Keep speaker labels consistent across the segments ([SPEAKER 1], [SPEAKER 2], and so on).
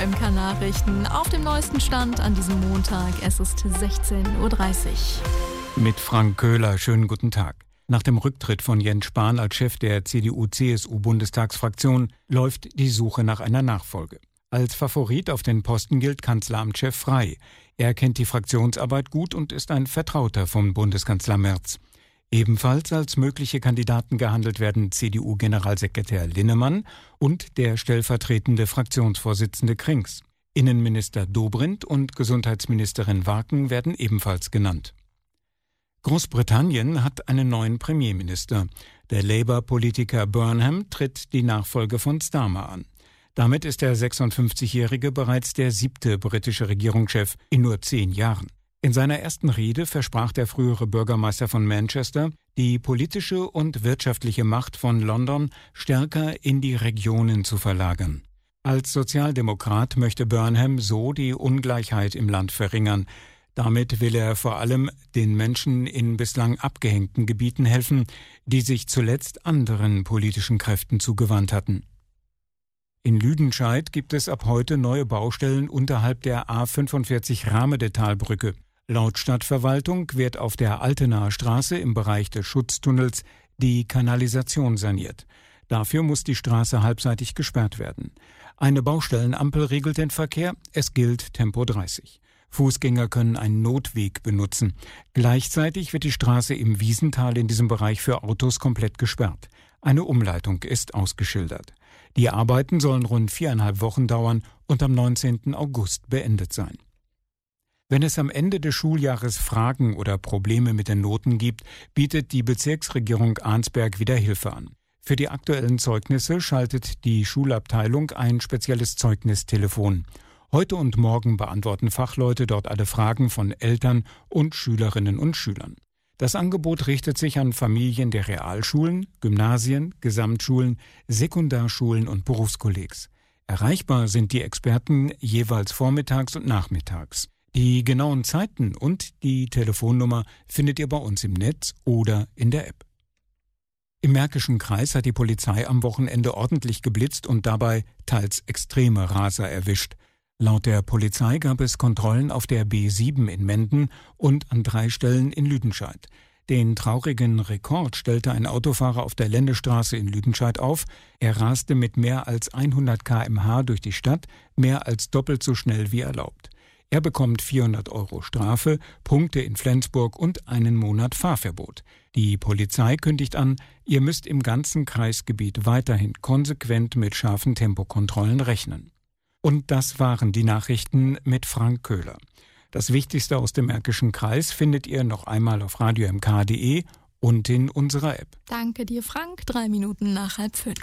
[SPEAKER 1] MK Nachrichten auf dem neuesten Stand an diesem Montag. Es ist 16:30 Uhr.
[SPEAKER 2] Mit Frank Köhler, schönen guten Tag. Nach dem Rücktritt von Jens Spahn als Chef der CDU-CSU-Bundestagsfraktion läuft die Suche nach einer Nachfolge. Als Favorit auf den Posten gilt Kanzleramtschef Frey. Er kennt die Fraktionsarbeit gut und ist ein Vertrauter von Bundeskanzler Merz. Ebenfalls als mögliche Kandidaten gehandelt werden CDU-Generalsekretär Linnemann und der stellvertretende Fraktionsvorsitzende Krings. Innenminister Dobrindt und Gesundheitsministerin Warken werden ebenfalls genannt. Großbritannien hat einen neuen Premierminister. Der Labour-Politiker Burnham tritt die Nachfolge von Starmer an. Damit ist der 56-Jährige bereits der 7. britische Regierungschef in nur 10 Jahren. In seiner ersten Rede versprach der frühere Bürgermeister von Manchester, die politische und wirtschaftliche Macht von London stärker in die Regionen zu verlagern. Als Sozialdemokrat möchte Burnham so die Ungleichheit im Land verringern. Damit will er vor allem den Menschen in bislang abgehängten Gebieten helfen, die sich zuletzt anderen politischen Kräften zugewandt hatten. In Lüdenscheid gibt es ab heute neue Baustellen unterhalb der A45 Ramedetalbrücke. Laut Stadtverwaltung wird auf der Altenaer Straße im Bereich des Schutztunnels die Kanalisation saniert. Dafür muss die Straße halbseitig gesperrt werden. Eine Baustellenampel regelt den Verkehr, es gilt Tempo 30. Fußgänger können einen Notweg benutzen. Gleichzeitig wird die Straße im Wiesental in diesem Bereich für Autos komplett gesperrt. Eine Umleitung ist ausgeschildert. Die Arbeiten sollen rund 4,5 Wochen dauern und am 19. August beendet sein. Wenn es am Ende des Schuljahres Fragen oder Probleme mit den Noten gibt, bietet die Bezirksregierung Arnsberg wieder Hilfe an. Für die aktuellen Zeugnisse schaltet die Schulabteilung ein spezielles Zeugnistelefon. Heute und morgen beantworten Fachleute dort alle Fragen von Eltern und Schülerinnen und Schülern. Das Angebot richtet sich an Familien der Realschulen, Gymnasien, Gesamtschulen, Sekundarschulen und Berufskollegs. Erreichbar sind die Experten jeweils vormittags und nachmittags. Die genauen Zeiten und die Telefonnummer findet ihr bei uns im Netz oder in der App. Im Märkischen Kreis hat die Polizei am Wochenende ordentlich geblitzt und dabei teils extreme Raser erwischt. Laut der Polizei gab es Kontrollen auf der B7 in Menden und an 3 Stellen in Lüdenscheid. Den traurigen Rekord stellte ein Autofahrer auf der Lendestraße in Lüdenscheid auf. Er raste mit mehr als 100 km/h durch die Stadt, mehr als doppelt so schnell wie erlaubt. Er bekommt 400 € Strafe, Punkte in Flensburg und einen Monat Fahrverbot. Die Polizei kündigt an, ihr müsst im ganzen Kreisgebiet weiterhin konsequent mit scharfen Tempokontrollen rechnen. Und das waren die Nachrichten mit Frank Köhler. Das Wichtigste aus dem Märkischen Kreis findet ihr noch einmal auf radiomk.de und in unserer App.
[SPEAKER 1] Danke dir, Frank. 3 Minuten nach 4:30.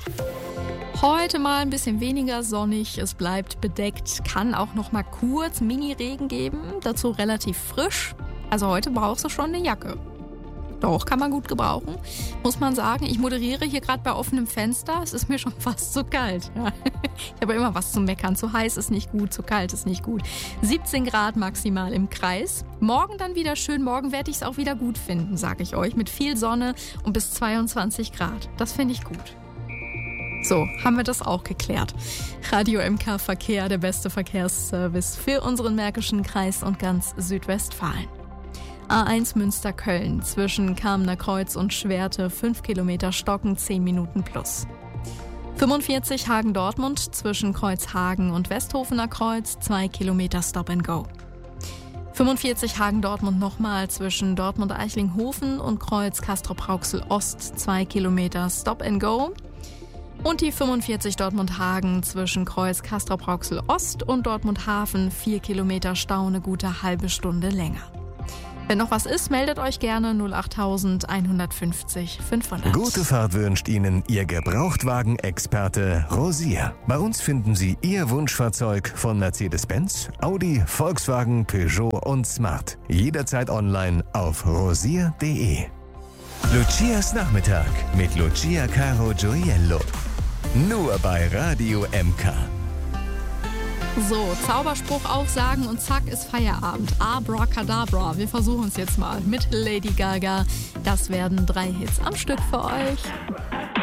[SPEAKER 1] Heute mal ein bisschen weniger sonnig, es bleibt bedeckt, kann auch noch mal kurz Mini-Regen geben, dazu relativ frisch. Also heute brauchst du schon eine Jacke. Doch, kann man gut gebrauchen, muss man sagen. Ich moderiere hier gerade bei offenem Fenster, es ist mir schon fast zu kalt. Ja. Ich habe immer was zu meckern, zu heiß ist nicht gut, zu kalt ist nicht gut. 17 Grad maximal im Kreis. Morgen dann wieder schön, morgen werde ich es auch wieder gut finden, sage ich euch, mit viel Sonne und bis 22 Grad. Das finde ich gut. So, haben wir das auch geklärt. Radio MK Verkehr, der beste Verkehrsservice für unseren Märkischen Kreis und ganz Südwestfalen. A1 Münster-Köln zwischen Kamener Kreuz und Schwerte 5 Kilometer Stocken 10 Minuten plus. 45 Hagen-Dortmund zwischen Kreuzhagen und Westhofener Kreuz 2 Kilometer Stop and Go. 45 Hagen-Dortmund nochmal zwischen Dortmund-Eichlinghofen und Kreuz Castrop-Rauxel-Ost 2 Kilometer Stop and Go. Und die 45 Dortmund-Hagen zwischen Kreuz Castrop-Rauxel-Ost und Dortmund-Hafen 4 Kilometer Stau, eine gute halbe Stunde länger. Wenn noch was ist, meldet euch gerne 08000 150 500.
[SPEAKER 3] Gute Fahrt wünscht Ihnen Ihr Gebrauchtwagen-Experte Rosier. Bei uns finden Sie Ihr Wunschfahrzeug von Mercedes-Benz, Audi, Volkswagen, Peugeot und Smart. Jederzeit online auf rosier.de. Lucias Nachmittag mit Lucia Caro Gioiello. Nur bei Radio MK.
[SPEAKER 1] So, Zauberspruch aufsagen und zack ist Feierabend. Abracadabra. Wir versuchen es jetzt mal mit Lady Gaga. Das werden 3 Hits am Stück für euch.